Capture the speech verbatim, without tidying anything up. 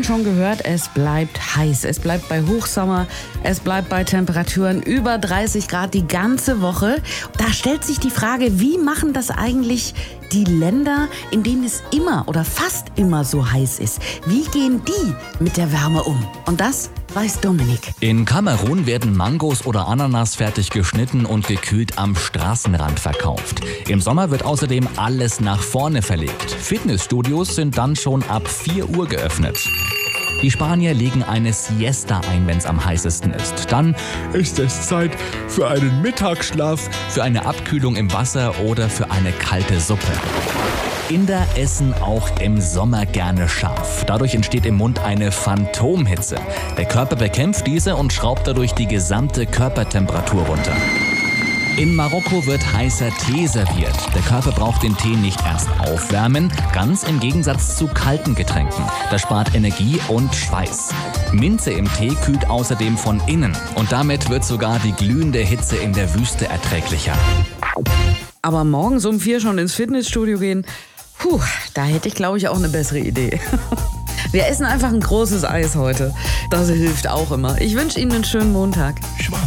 vorhin schon gehört, es bleibt heiß. Es bleibt bei Hochsommer, es bleibt bei Temperaturen über dreißig Grad die ganze Woche. Da stellt sich die Frage, wie machen das eigentlich die Länder, in denen es immer oder fast immer so heiß ist? Wie gehen die mit der Wärme um? Und das weiß Dominik. In Kamerun werden Mangos oder Ananas fertig geschnitten und gekühlt am Straßenrand verkauft. Im Sommer wird außerdem alles nach vorne verlegt. Fitnessstudios sind dann schon ab vier Uhr geöffnet. Die Spanier legen eine Siesta ein, wenn es am heißesten ist. Dann ist es Zeit für einen Mittagsschlaf, für eine Abkühlung im Wasser oder für eine kalte Suppe. Inder essen auch im Sommer gerne scharf. Dadurch entsteht im Mund eine Phantomhitze. Der Körper bekämpft diese und schraubt dadurch die gesamte Körpertemperatur runter. In Marokko wird heißer Tee serviert. Der Körper braucht den Tee nicht erst aufwärmen, ganz im Gegensatz zu kalten Getränken. Das spart Energie und Schweiß. Minze im Tee kühlt außerdem von innen und damit wird sogar die glühende Hitze in der Wüste erträglicher. Aber morgens um vier schon ins Fitnessstudio gehen, puh, da hätte ich, glaube ich, auch eine bessere Idee. Wir essen einfach ein großes Eis heute. Das hilft auch immer. Ich wünsche Ihnen einen schönen Montag.